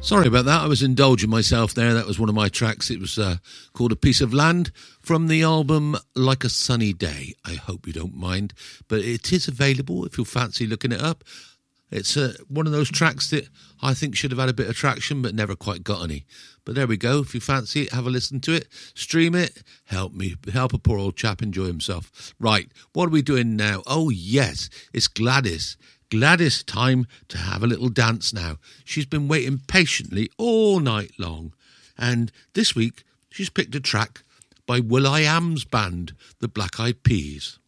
Sorry about that. I was indulging myself there. That was one of my tracks. It was called A Piece of Land from the album Like a Sunny Day. I hope you don't mind. But it is available if you fancy looking it up. It's one of those tracks that I think should have had a bit of traction but never quite got any. But there we go. If you fancy it, have a listen to it. Stream it. Help a poor old chap enjoy himself. Right, what are we doing now? Oh, yes, it's Gladys. Gladys, time to have a little dance now. She's been waiting patiently all night long. And this week, she's picked a track by Will.i.am's band, the Black Eyed Peas.